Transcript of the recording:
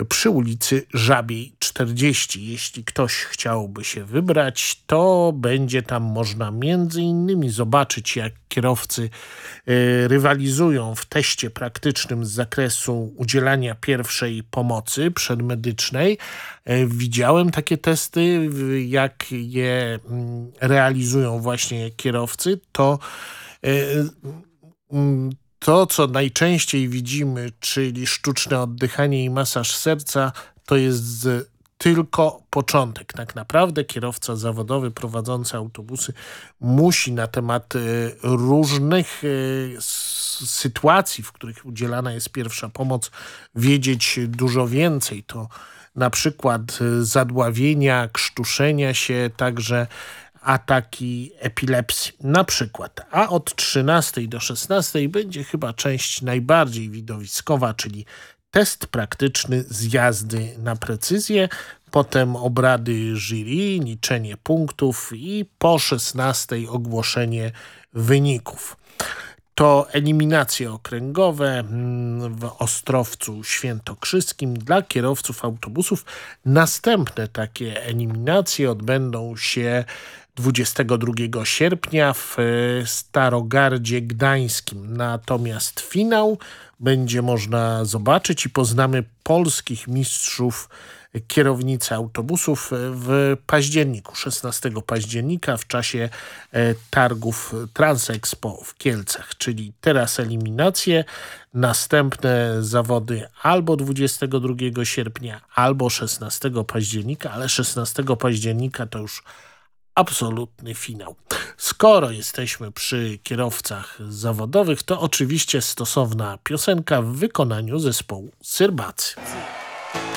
przy ulicy Żabiej 40. Jeśli ktoś chciałby się wybrać, to będzie tam można między innymi zobaczyć, jak kierowcy rywalizują w teście praktycznym z zakresu udzielania pierwszej pomocy przedmedycznej. Widziałem takie testy, jak je realizują właśnie kierowcy. To, co najczęściej widzimy, czyli sztuczne oddychanie i masaż serca, to jest tylko początek. Tak naprawdę kierowca zawodowy prowadzący autobusy musi na temat różnych sytuacji, w których udzielana jest pierwsza pomoc, wiedzieć dużo więcej. To na przykład zadławienia, krztuszenia się, także ataki epilepsji na przykład. A od 13 do 16 będzie chyba część najbardziej widowiskowa, czyli test praktyczny z jazdy na precyzję, potem obrady jury, liczenie punktów i po 16 ogłoszenie wyników. To eliminacje okręgowe w Ostrowcu Świętokrzyskim dla kierowców autobusów. Następne takie eliminacje odbędą się 22 sierpnia w Starogardzie Gdańskim. Natomiast finał będzie można zobaczyć i poznamy polskich mistrzów kierownicy autobusów w październiku, 16 października w czasie targów Transexpo w Kielcach, czyli teraz eliminacje, następne zawody albo 22 sierpnia, albo 16 października, ale 16 października to już absolutny finał. Skoro jesteśmy przy kierowcach zawodowych, to oczywiście stosowna piosenka w wykonaniu zespołu Syrbacy.